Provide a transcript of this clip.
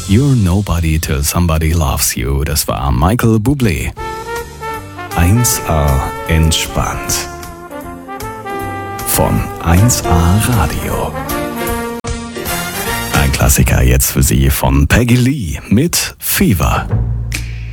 You're Nobody Till Somebody Loves You. Das war Michael Bublé. 1A entspannt. Von 1A Radio. Ein Klassiker jetzt für Sie von Peggy Lee mit Fever.